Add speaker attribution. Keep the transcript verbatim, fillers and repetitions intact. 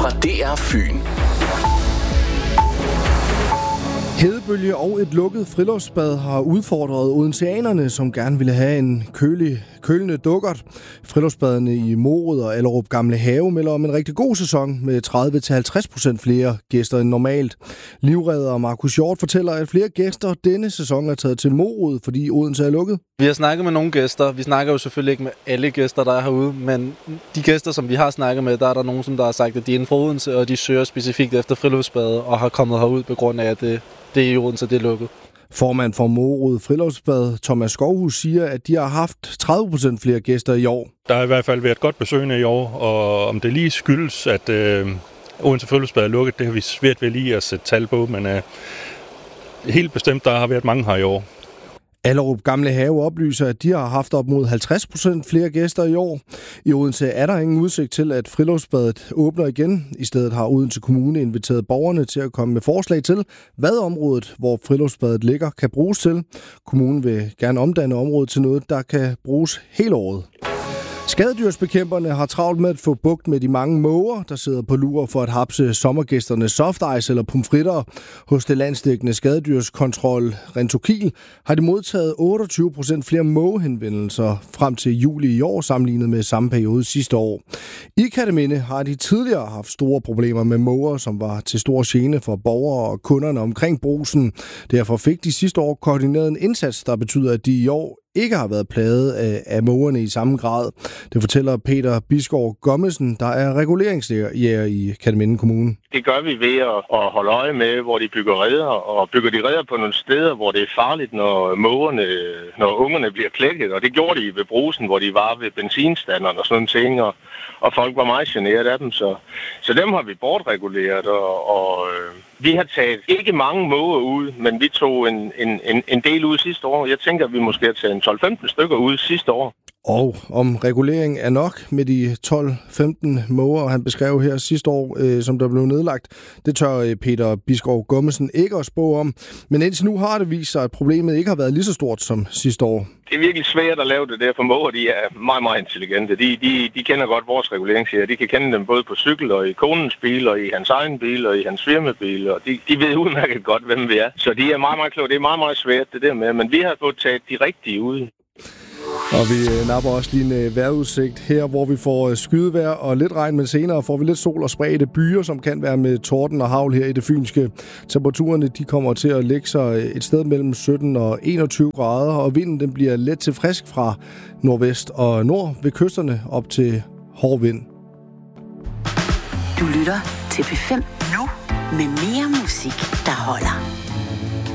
Speaker 1: fra D R Fyn.
Speaker 2: Hedebølge og et lukket friluftsbad har udfordret odenseanerne, som gerne ville have en kølig, kølende dukkert. Friluftsbadene i Morud og Allerup Gamle Have melder om en rigtig god sæson med tredive til halvtreds procent flere gæster end normalt. Livredder Markus Hjort fortæller, at flere gæster denne sæson er taget til Morud, fordi Odense er lukket.
Speaker 3: Vi har snakket med nogle gæster. Vi snakker jo selvfølgelig ikke med alle gæster, der er herude, men de gæster, som vi har snakket med, der er der nogen, som der har sagt, at de er inden for Odense, og de søger specifikt efter friluftsbad og har kommet herud på grund af, at det, det er i Odense, det er lukket.
Speaker 2: Formand for Morud Friluftsbad, Thomas Skovhus, siger, at de har haft tredive procent flere gæster i år.
Speaker 4: Der har i hvert fald været godt besøgende i år, og om det lige skyldes, at øh, Odense Friluftsbad er lukket, det har vi svært ved lige at sætte tal på, men øh, helt bestemt, der har været mange her i år.
Speaker 2: Allerup Gamle Have oplyser, at de har haft op mod halvtreds procent flere gæster i år. I Odense er der ingen udsigt til, at friluftsbadet åbner igen. I stedet har Odense Kommune inviteret borgerne til at komme med forslag til, hvad området, hvor friluftsbadet ligger, kan bruges til. Kommunen vil gerne omdanne området til noget, der kan bruges hele året. Skadedyrsbekæmperne har travlt med at få bugt med de mange måger, der sidder på lur for at hapse sommergæsterne softice eller pomfritter. Hos det landsdækkende skadedyrskontrol Rentokil har de modtaget otteogtyve procent flere mågehenvendelser frem til juli i år, sammenlignet med samme periode sidste år. I Kerteminde har de tidligere haft store problemer med måger, som var til stor gene for borgere og kunderne omkring Brugsen. Derfor fik de sidste år koordineret en indsats, der betyder, at de i år ikke har været plaget af, af mågerne i samme grad. Det fortæller Peter Bisgaard Gommesen, der er reguleringsjæger i Kerteminde Kommune.
Speaker 5: Det gør vi ved at, at holde øje med, hvor de bygger reder, og bygger de reder på nogle steder, hvor det er farligt, når mågerne, når ungerne bliver klækket. Og det gjorde de ved Brugsen, hvor de var ved benzinstanderne og sådan ting, og, og folk var meget generet af dem. Så, så dem har vi bortreguleret, og, og øh, vi har taget ikke mange måger ud, men vi tog en, en, en, en del ud sidste år. Jeg tænker, at vi måske har taget tolv femten stykker ud sidste år.
Speaker 2: Og om regulering er nok med de tolv femten måger, han beskrev her sidste år, øh, som der blev nedlagt, det tør øh, Peter Bisgaard Gommesen ikke at spå om. Men indtil nu har det vist sig, at problemet ikke har været lige så stort som sidste år.
Speaker 5: Det er virkelig svært at lave det der, for måger de er meget, meget intelligente. De, de, de kender godt vores reguleringsjæger. De kan kende dem både på cykel og i konens bil og i hans egen bil og i hans firmabil. Og de, de ved udmærket godt, hvem vi er. Så de er meget, meget kloge. Det er meget, meget svært det der med. Men vi har fået taget de rigtige ud.
Speaker 2: Og vi napper også lige en vejrudsigt her, hvor vi får skydevejr og lidt regn, men senere får vi lidt sol og spredte byer, som kan være med torden og hagl her i det fynske. Temperaturerne de kommer til at lægge sig et sted mellem sytten og enogtyve grader, og vinden den bliver let til frisk fra nordvest og nord ved kysterne op til hård vind.
Speaker 6: Du lytter til P fem nu med mere musik, der holder.